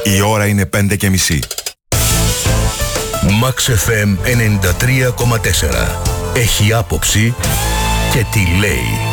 Η ώρα είναι 5:30. Max FM 93,4. Έχει άποψη και τι λέει.